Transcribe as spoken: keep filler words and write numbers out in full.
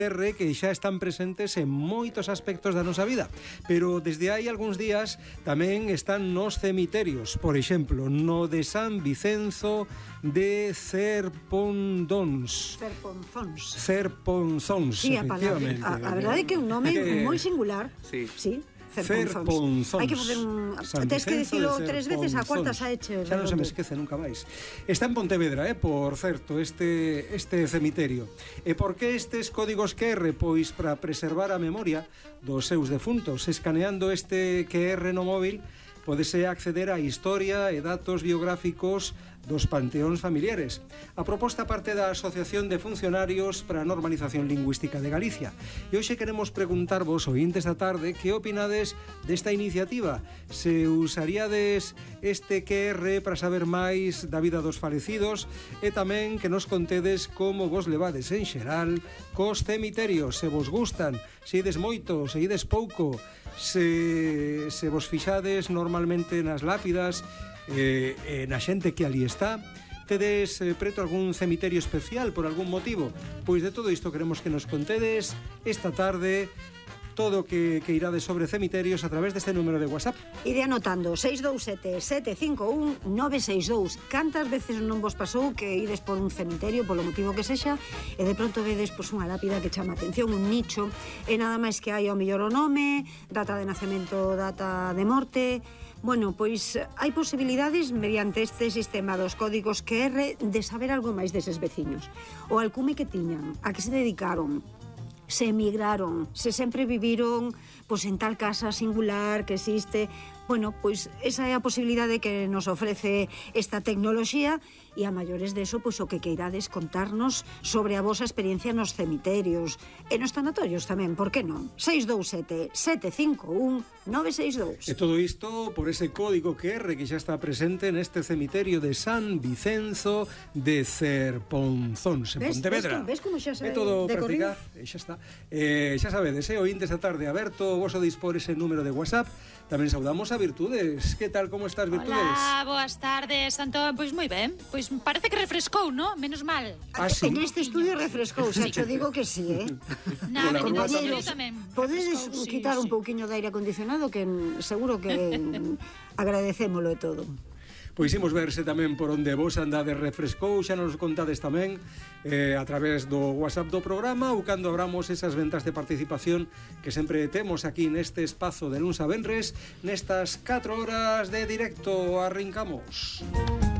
que xa están presentes en moitos aspectos da nosa vida, pero desde hai algúns días tamén están nos cemiterios, por exemplo, no de San Vicenzo de Cerpondóns. Cerponzóns. Cerponzóns, sí, efectivamente. A, a verdade é que é un nome moi singular. Sí. Sí. Cerponzóns. Hai que facer un... Tens que dicilo tres veces, a cuarta xa eche. Xa non se me esquece nunca máis. Está en Pontevedra, eh, por certo, este, este cemiterio. E por que estes códigos Q R? Pois para preservar a memoria dos seus defuntos. Escaneando este Q R no móvil, podese acceder á historia e datos biográficos dos panteóns familiares. A proposta parte da Asociación de Funcionarios para a Normalización Lingüística de Galicia. E hoxe queremos preguntarvos, ointes da tarde, que opinades desta iniciativa? Se usaríades este Q R para saber máis da vida dos falecidos e tamén que nos contedes como vos levades en xeral cos cemiterios, se vos gustan, se ides moito, se ides pouco, se, se vos fixades normalmente nas lápidas, Eh, eh, na xente que ali está. Tedes eh, preto algún cemiterio especial por algún motivo? Pois de todo isto queremos que nos contedes esta tarde todo o que, que irades sobre cemiterios a través deste número de WhatsApp. Ide anotando seis dous sete, sete cinco un, nove seis dous. Cantas veces non vos pasou que ides por un cemiterio, polo motivo que sexa, e de pronto vedes pois, unha lápida que chama atención, un nicho, e nada máis que hai ao mellor o nome, data de nacemento, data de morte. Bueno, pois hai posibilidades mediante este sistema dos códigos Q R de saber algo máis deses veciños. O alcume que tiñan, a que se dedicaron, se emigraron, se sempre viviron pois, en tal casa singular que existe. Bueno, pois esa é a posibilidade que nos ofrece esta tecnoloxía e a maiores deso, pois o que queirades contarnos sobre a vosa experiencia nos cemiterios e nos tanatorios tamén, por que non? seis dous sete, sete cinco un, nove seis dous. E todo isto por ese código Q R que xa está presente neste cemiterio de San Vicenzo de Cerponzóns, en Pontevedra. Ves como xa sabe é todo de practicar, e xa está. Eh, xa sabedes, eh, ointes da tarde aberto, vos o dispor ese número de WhatsApp. Tamén saudamos a Virtudes. Que tal, como estás, Virtudes? Hola, boas tardes, Antón. Pois moi ben. Pois parece que refrescou, ¿no? Menos mal. Ah, sí? En este estudio refrescou, xa cho digo que sí, eh? Na, compañeros, tamén. podedes Sí, quitar sí. un pouquiño de aire acondicionado que seguro que agradecémolo e todo. Pois imos verse tamén por onde vos andades refrescou, xa nos contades tamén eh, a través do WhatsApp do programa ou cando abramos esas ventas de participación que sempre temos aquí neste espazo de luns a venres, nestas catro horas de directo. Arrincamos.